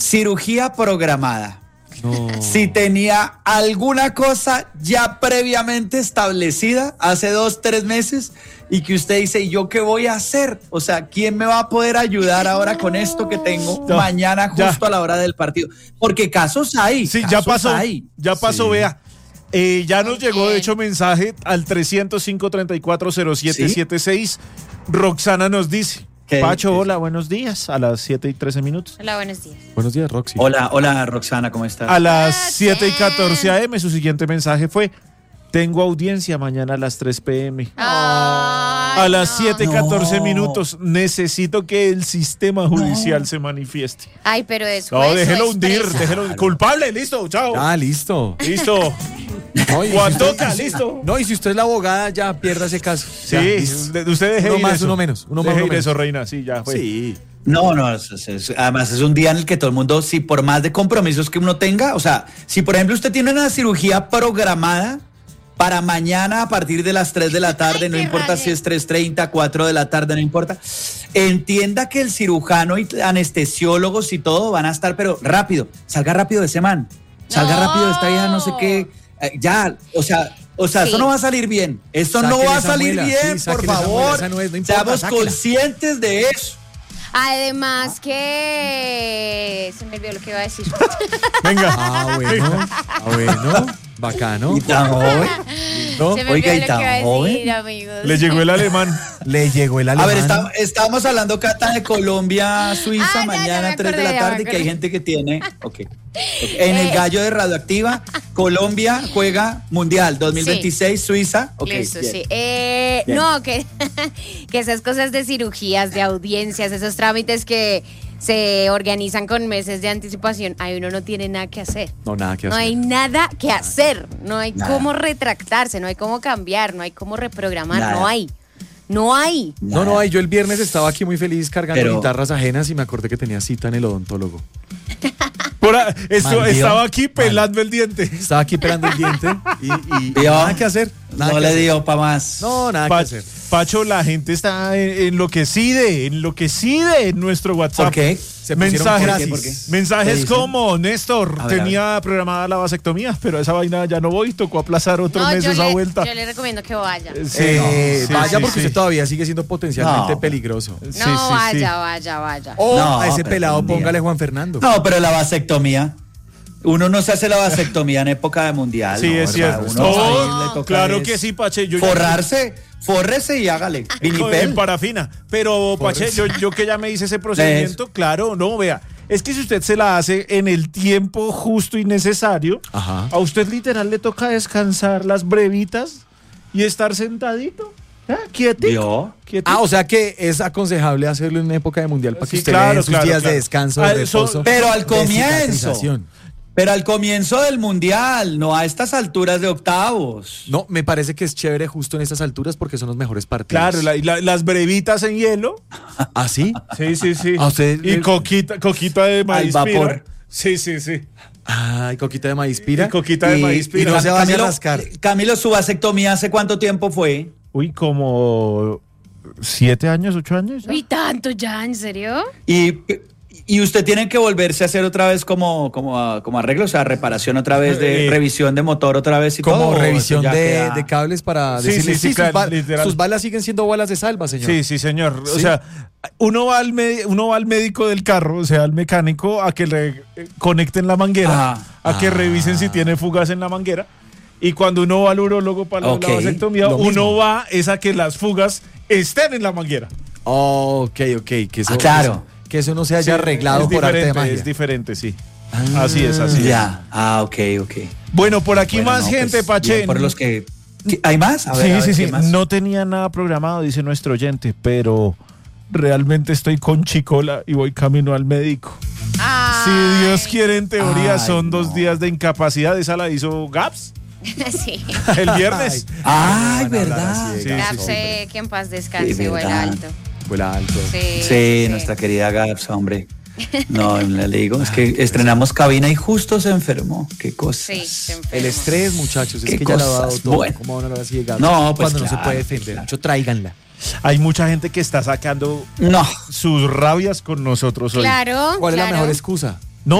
cirugía programada. No. Si tenía alguna cosa ya previamente establecida hace 2-3 meses y que usted dice, ¿y yo qué voy a hacer? O sea, ¿quién me va a poder ayudar ahora con esto que tengo mañana justo a la hora del partido? Porque casos hay. Sí, casos ya pasó. hay. Ya pasó, Sí. vea. Ya nos llegó, de hecho, mensaje al 305-340776. Roxana nos dice: Pacho, hola, buenos días. A las 7:13. Hola, buenos días. Buenos días, Roxy. Hola, Roxana, ¿cómo estás? A las 7:14 AM, su siguiente mensaje fue: tengo audiencia mañana a las 3 PM. A las 7:14. Necesito que el sistema judicial se manifieste. Ay, pero eso. No, déjelo hundir, déjelo. Culpable, listo, chao. Ah, listo. Listo. No, y Guantoca, listo. No, y si usted es la abogada, ya pierda ese caso. Sí, Ya, listo. usted deje Uno ir más, eso. uno menos. Uno más, Deje uno ir menos. eso, reina, sí, ya fue. Sí. No, además es un día en el que todo el mundo, si por más de compromisos que uno tenga, o sea, si por ejemplo usted tiene una cirugía programada para mañana a partir de las 3 de la tarde, no importa si es 3:30, 4 de la tarde, no importa, entienda que el cirujano y anestesiólogos y todo van a estar, pero rápido, salga rápido de ese man, salga rápido de esta vieja, no sé qué, ya, o sea, eso no va a salir bien, esto no Sáquele va a esa salir muela, bien, sí, por sáquele esa muela, favor, esa no es, no importa, seamos sáquela. conscientes de eso. Además que se me olvidó lo que iba a decir. Venga. Bueno, bacano. Y tan joven. ¿No? Se me Oiga, olvidó y lo tan que iba a decir, joven. amigos. Le llegó el alemán. Le llegó el A alemán. ver, estábamos hablando, Cata, de Colombia, Suiza, Ah, ya mañana me 3 de acordé, la ya me tarde, que hay acordé. gente que tiene. Ok. En el gallo de Radioactiva, Colombia juega Mundial 2026, Suiza. Ok, Listo, bien. sí. Bien. No, que esas cosas de cirugías, de audiencias, esos trámites que se organizan con meses de anticipación, ahí uno no tiene nada que hacer. No, nada que No hacer. hay nada que hacer, no hay Nada. cómo retractarse, no hay cómo cambiar, no hay cómo reprogramar, Nada. no hay. No hay. No, yo el viernes estaba aquí muy feliz cargando Pero- guitarras ajenas y me acordé que tenía cita en el odontólogo. Maldición. Estaba aquí pelando el diente. Estaba aquí pelando el diente y ¿Vio? nada que hacer. Nada No que le hacer. dio para más. No, nada que hacer. Pacho, la gente está enloquecida en nuestro WhatsApp. ¿Por qué? Se pusieron Mensajes, gratis. ¿Por qué? mensajes ¿Qué dicen? como: Néstor, A ver, tenía programada la vasectomía, pero esa vaina ya no voy, tocó aplazar otro mes esa vuelta. yo le recomiendo que vaya. Sí, sí, Vaya sí, porque sí. usted todavía sigue siendo potencialmente No. peligroso. No, Sí, sí, sí. vaya. O No, a ese pero pelado un día. póngale Juan Fernando. No, pero la vasectomía. Uno no se hace la vasectomía en época de mundial. Sí, ¿no? es ¿verdad? cierto. Uno No, ahí le toca claro es que sí, Pache. Yo ya- Fórrese y hágale. en Vinipel. parafina. Pero, Pache, yo que ya me hice ese procedimiento, claro, no, vea. Es que si usted se la hace en el tiempo justo y necesario, Ajá. a usted literal le toca descansar las brevitas y estar sentadito, quietico. ¿Vio? O sea que es aconsejable hacerlo en época de mundial para que Sí, usted claro, le dé sus claro, días claro. de descanso, Ah, de eso- reposo. Pero al de comienzo. cicatrización. Pero al comienzo del mundial, no a estas alturas de octavos. No, me parece que es chévere justo en estas alturas porque son los mejores partidos. Claro, las brevitas en hielo. ¿Ah, sí? Sí. ¿A usted Y le- coquita de maíz vapor. pira. Sí. Ay, coquita de maíz pira. Y coquita de maíz y pira. no se vaya a Camilo, rascar. Camilo, ¿su vasectomía hace cuánto tiempo fue? Uy, como 7 años, 8 años. ¿ya? Uy, tanto ya, ¿en serio? Y usted tiene que volverse a hacer otra vez como arreglo, o sea, reparación otra vez, de revisión de motor otra vez y todo. Como ¿o revisión eso ya queda? de cables para Sí, decirle, sí, sus, claro, literal. sus balas siguen siendo balas de salva, señor. Sí, señor. O ¿Sí? sea, uno va al médico del carro, o sea, al mecánico, a que le conecten la manguera, a que revisen si tiene fugas en la manguera. Y cuando uno va al urólogo para Ok, la vasectomía, lo mismo. uno va es a que las fugas estén en la manguera. Ok, que eso, claro. que eso no se haya Sí, arreglado es por arte de diferente, magia. Es diferente, sí. Así es, así es. Ya, ok. Bueno, por aquí Bueno, más no, gente, pues, Pache. bien por los que... ¿Hay más? A ver, Sí. ¿qué más? No tenía nada programado, dice nuestro oyente, pero realmente estoy con chicola y voy camino al médico. Si Dios quiere, en teoría, Ay, son 2 no. días de incapacidad. Esa la hizo Gaps Sí. el viernes. Ay, Van a hablar ¿verdad? así de Sí, Gaps, Gaps, hombre. que en paz descanse, Sí, vuela verdad. alto. Vuela alto. Sí, nuestra querida Gaps, hombre. No, le digo, es que estrenamos cabina y justo se enfermó. Qué cosas. Sí, se El enfermó. estrés, muchachos, es Qué que ya lo ha dado cosas. todo. Bueno. ¿Cómo van a hablar así de Gaps? No, pues Cuando no se claro, puede defender. claro. Mucho, tráiganla. Hay mucha gente que está sacando No. sus rabias con nosotros hoy. Claro. ¿Cuál es la claro. mejor excusa?